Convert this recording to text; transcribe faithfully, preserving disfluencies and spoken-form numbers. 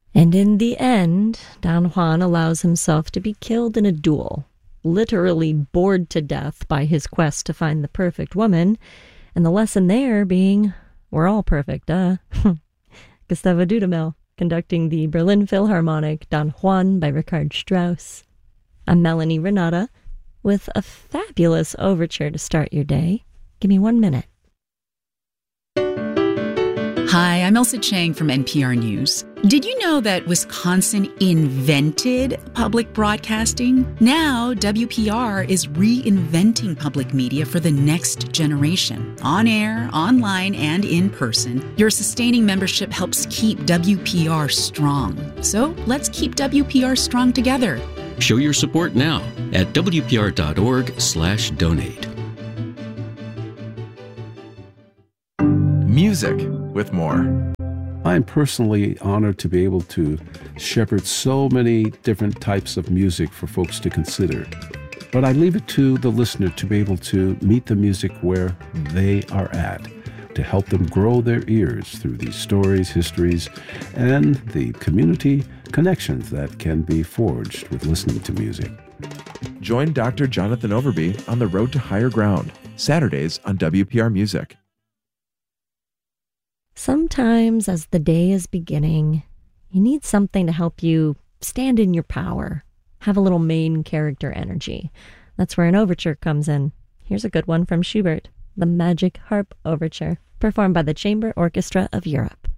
And in the end, Don Juan allows himself to be killed in a duel, literally bored to death by his quest to find the perfect woman, and the lesson there being, we're all perfect, duh. Gustavo Dudamel conducting the Berlin Philharmonic Don Juan by Richard Strauss. I'm Melanie Renata with a fabulous overture to start your day. Give me one minute. Hi, I'm Elsa Chang from N P R News. Did you know that Wisconsin invented public broadcasting? Now, W P R is reinventing public media for the next generation. On air, online, and in person, your sustaining membership helps keep W P R strong. So let's keep W P R strong together. Show your support now at W P R dot org slash donate. Music with more. I'm personally honored to be able to shepherd so many different types of music for folks to consider. But I leave it to the listener to be able to meet the music where they are at, to help them grow their ears through these stories, histories, and the community connections that can be forged with listening to music. Join Doctor Jonathan Overby on the road to higher ground, Saturdays on W P R Music. Sometimes as the day is beginning, you need something to help you stand in your power, have a little main character energy. That's where an overture comes in. Here's a good one from Schubert, the Magic Harp Overture, performed by the Chamber Orchestra of Europe.